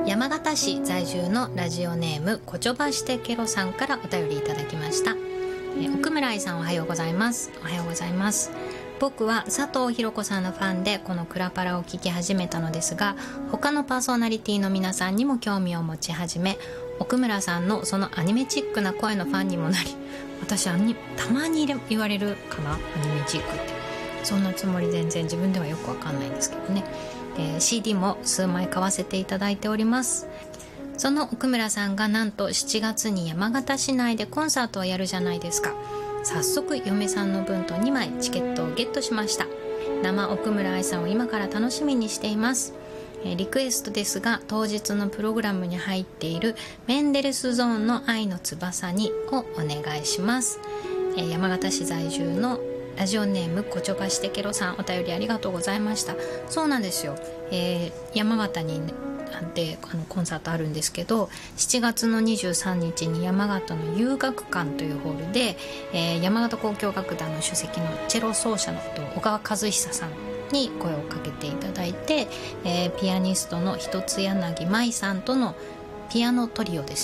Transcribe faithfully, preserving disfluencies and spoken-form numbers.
山形市在住のラジオネームこちょばしてケロさんからお便りいただきました。え奥村愛さん、おはようございます。おはようございます。僕は佐藤ひろ子さんのファンでこのクラパラを聞き始めたのですが、他のパーソナリティの皆さんにも興味を持ち始め、奥村さんのそのアニメチックな声のファンにもなり、私はたまに言われるかな、アニメチックって。そんなつもり全然自分ではよくわかんないんですけどね、えー、シーディー も数枚買わせていただいております。その奥村さんがなんとしちがつに山形市内でコンサートをやるじゃないですか。早速嫁さんの分とにまいチケットをゲットしました。生奥村愛さんを今から楽しみにしています。リクエストですが、当日のプログラムに入っているメンデルスゾーンの愛の翼にをお願いします。山形市在住のラジオネームこちょばしてケロさん、お便りありがとうございました。そうなんですよ、えー、山形にであのコンサートあるんですけど、しちがつのにじゅうさんにちに山形の遊学館というホールで、えー、山形交響楽団の首席のチェロ奏者の小川和久さんに声をかけていただいて、えー、ピアニストの一つ柳舞さんとのピアノトリオです